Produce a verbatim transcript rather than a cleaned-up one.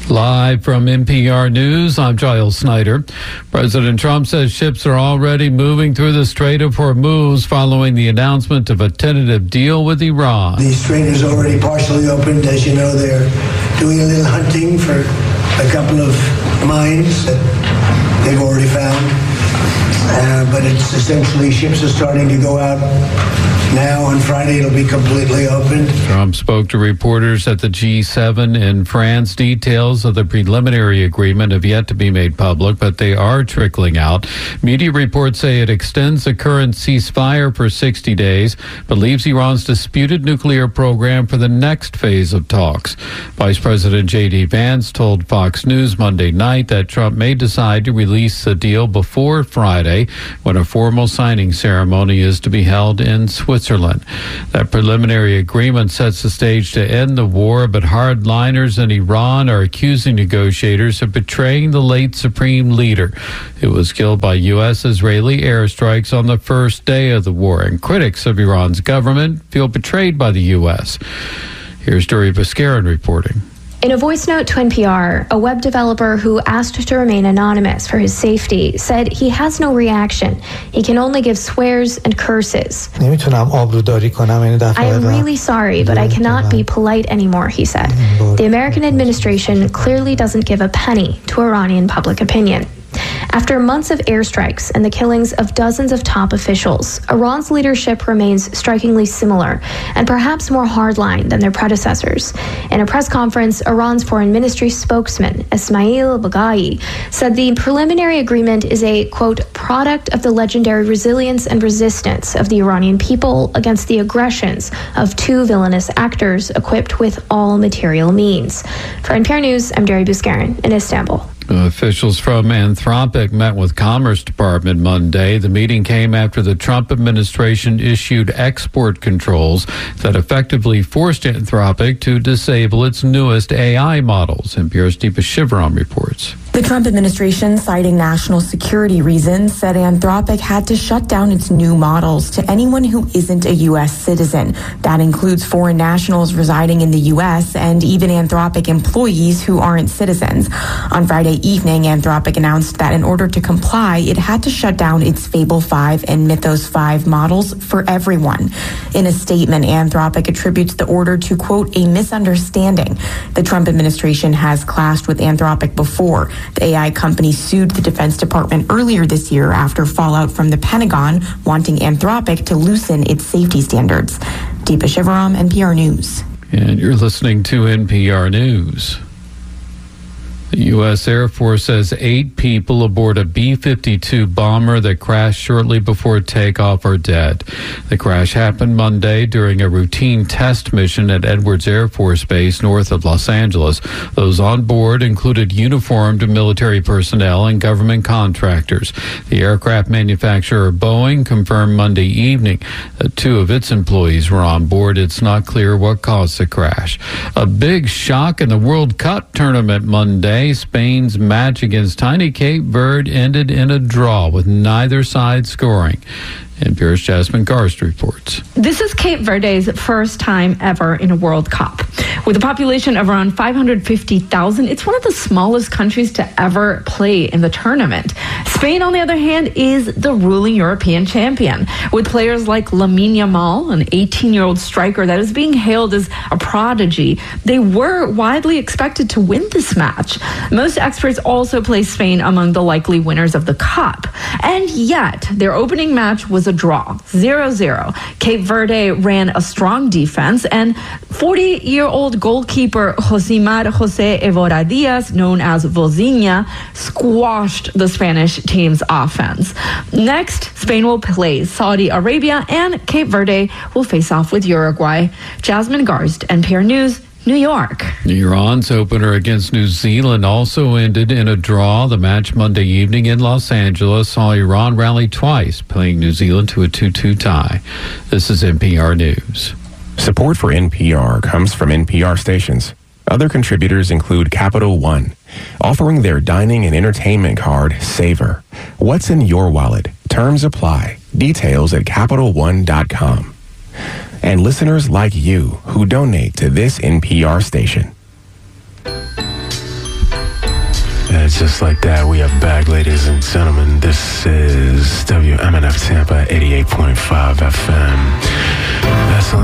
Live from N P R News, I'm Giles Snyder. President Trump says ships are already moving through the Strait of Hormuz following the announcement of a tentative deal with Iran. The strait is already partially opened. As you know, they're doing a little hunting for a couple of mines that they've already found. Uh, but it's essentially ships are starting to go out now. On Friday, it'll be completely opened. Trump spoke to reporters at the G seven in France. Details of the preliminary agreement have yet to be made public, but they are trickling out. Media reports say it extends the current ceasefire for sixty days, but leaves Iran's disputed nuclear program for the next phase of talks. Vice President J D Vance told Fox News Monday night that Trump may decide to release the deal before Friday, when a formal signing ceremony is to be held in Switzerland. That preliminary agreement sets the stage to end the war, but hardliners in Iran are accusing negotiators of betraying the late supreme leader, who was killed by U S-Israeli airstrikes on the first day of the war. And critics of Iran's government feel betrayed by the U S. Here's Duri Baskarin reporting. In a voice note to N P R, a web developer who asked to remain anonymous for his safety said he has no reaction. He can only give swears and curses. I am really sorry, but I cannot be polite anymore, he said. The American administration clearly doesn't give a penny to Iranian public opinion. After months of airstrikes and the killings of dozens of top officials, Iran's leadership remains strikingly similar and perhaps more hardline than their predecessors. In a press conference, Iran's foreign ministry spokesman, Ismail Baghai, said the preliminary agreement is a, quote, product of the legendary resilience and resistance of the Iranian people against the aggressions of two villainous actors equipped with all material means. For N P R News, I'm Duri Baskarin in Istanbul. Officials from Anthropic met with Commerce Department Monday. The meeting came after the Trump administration issued export controls that effectively forced Anthropic to disable its newest A I models. N P R's Deepa Shivaram reports. The Trump administration, citing national security reasons, said Anthropic had to shut down its new models to anyone who isn't a U S citizen. That includes foreign nationals residing in the U S and even Anthropic employees who aren't citizens. On Friday evening, Anthropic announced that in order to comply, it had to shut down its Fable five and Mythos five models for everyone. In a statement, Anthropic attributes the order to, quote, a misunderstanding. The Trump administration has clashed with Anthropic before. The A I company sued the Defense Department earlier this year after fallout from the Pentagon wanting Anthropic to loosen its safety standards. Deepa Shivaram, N P R News. And you're listening to N P R News. The U S Air Force says eight people aboard a B fifty-two bomber that crashed shortly before takeoff are dead. The crash happened Monday during a routine test mission at Edwards Air Force Base north of Los Angeles. Those on board included uniformed military personnel and government contractors. The aircraft manufacturer Boeing confirmed Monday evening that two of its employees were on board. It's not clear what caused the crash. A big shock in the World Cup tournament Monday. Spain's match against tiny Cape Verde ended in a draw with neither side scoring. N P R's Jasmine Garst reports. This is Cape Verde's first time ever in a World Cup. With a population of around five hundred fifty thousand, it's one of the smallest countries to ever play in the tournament. Spain, on the other hand, is the ruling European champion, with players like Lamine Yamal, an eighteen-year-old striker that is being hailed as a prodigy. They were widely expected to win this match. Most experts also place Spain among the likely winners of the Cup. And yet, their opening match was a draw, zero zero. Cape Verde ran a strong defense, and forty-year-old goalkeeper Josimar Jose Evora Diaz, known as Vozinha, squashed the Spanish team's offense. Next, Spain will play Saudi Arabia, and Cape Verde will face off with Uruguay. Jasmine Garst, N P R News, New York. Iran's opener against New Zealand also ended in a draw. The match Monday evening in Los Angeles saw Iran rally twice, playing New Zealand to a two two tie. This is N P R News. Support for N P R comes from N P R stations. Other contributors include Capital One, offering their dining and entertainment card, Savor. What's in your wallet? Terms apply. Details at Capital One dot com. And listeners like you who donate to this N P R station. that, just like that, we are back, ladies and gentlemen. This is W M N F Tampa eighty-eight point five F M. That's